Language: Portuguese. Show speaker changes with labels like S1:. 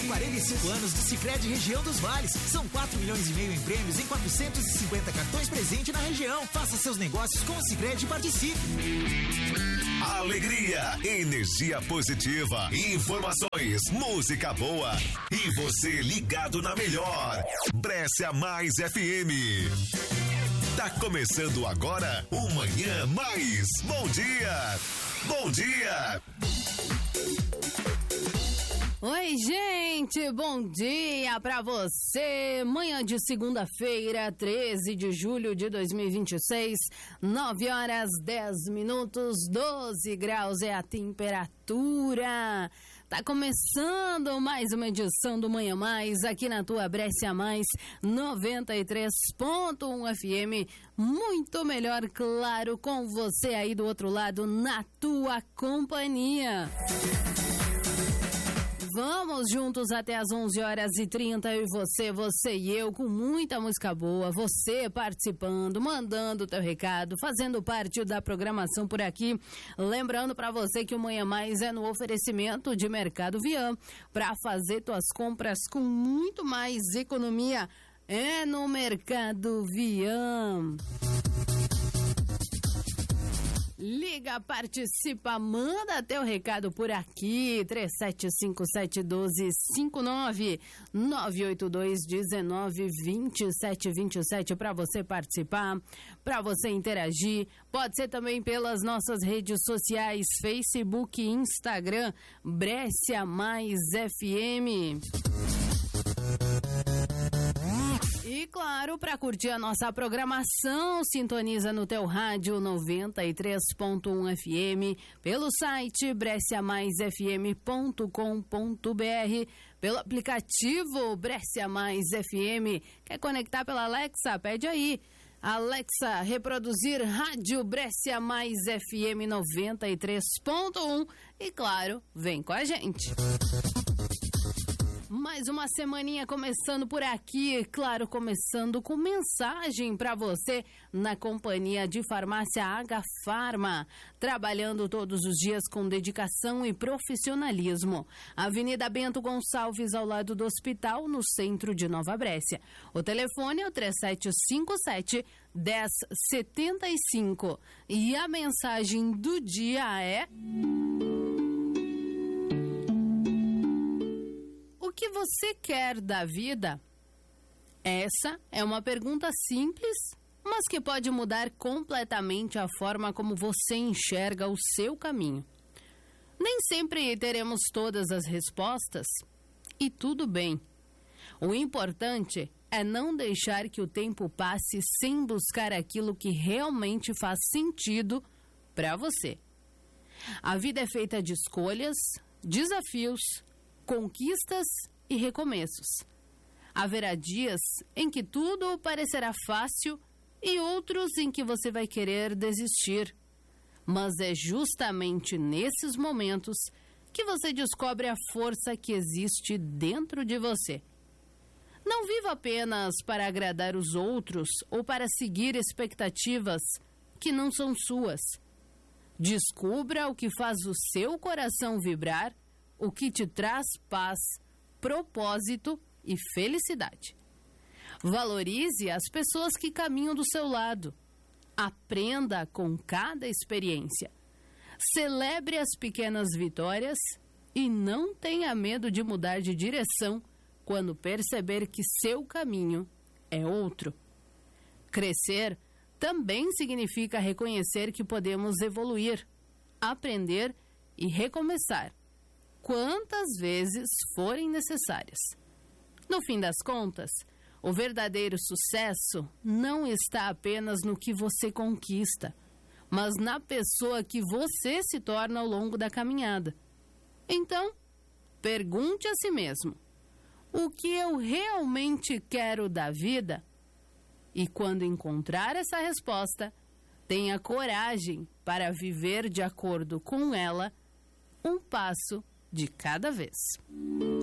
S1: 45 anos do Sicredi Região dos Vales. São 4,5 milhões em prêmios em 450 cartões presente na região. Faça seus negócios com o Sicredi e participe.
S2: Alegria, energia positiva, informações, música boa e você ligado na melhor. Brescia Mais FM. Tá começando agora o Manhã Mais. Bom dia! Bom dia!
S3: Oi, gente, bom dia pra você. Manhã de segunda-feira, 13 de julho de 2026, 9h10, 12 graus é a temperatura. Tá começando mais uma edição do Manhã Mais aqui na tua Brescia Mais 93.1 FM. Muito melhor, claro, com você aí do outro lado na tua companhia. Vamos juntos até as 11h30, eu e você e eu, com muita música boa, você participando, mandando o teu recado, fazendo parte da programação por aqui. Lembrando para você que o Manhã Mais é no oferecimento de Mercado Vian, para fazer tuas compras com muito mais economia, é no Mercado Vian. Liga, participa, manda teu recado por aqui, 37571259, 982192727 para você participar, para você interagir. Pode ser também pelas nossas redes sociais, Facebook e Instagram, Brescia Mais FM. E claro, para curtir a nossa programação, sintoniza no teu rádio 93.1 FM, pelo site bresciamaisfm.com.br, pelo aplicativo Brescia Mais FM. Quer conectar pela Alexa? Pede aí. Alexa, reproduzir Rádio Brescia Mais FM 93.1 e claro, vem com a gente. Mais uma semaninha começando por aqui, claro, começando com mensagem para você na companhia de Farmácia H Farma, trabalhando todos os dias com dedicação e profissionalismo. Avenida Bento Gonçalves, ao lado do hospital, no centro de Nova Brescia. O telefone é o 3757-1075 e a mensagem do dia é... O que você quer da vida? Essa é uma pergunta simples, mas que pode mudar completamente a forma como você enxerga o seu caminho. Nem sempre teremos todas as respostas, e tudo bem. O importante é não deixar que o tempo passe sem buscar aquilo que realmente faz sentido para você. A vida é feita de escolhas, desafios, conquistas e recomeços. Haverá dias em que tudo parecerá fácil e outros em que você vai querer desistir. Mas é justamente nesses momentos que você descobre a força que existe dentro de você. Não viva apenas para agradar os outros ou para seguir expectativas que não são suas. Descubra o que faz o seu coração vibrar, o que te traz paz, propósito e felicidade. Valorize as pessoas que caminham do seu lado. Aprenda com cada experiência. Celebre as pequenas vitórias e não tenha medo de mudar de direção quando perceber que seu caminho é outro. Crescer também significa reconhecer que podemos evoluir, aprender e recomeçar quantas vezes forem necessárias. No fim das contas, o verdadeiro sucesso não está apenas no que você conquista, mas na pessoa que você se torna ao longo da caminhada. Então, pergunte a si mesmo: o que eu realmente quero da vida? E quando encontrar essa resposta, tenha coragem para viver de acordo com ela, um passo de cada vez.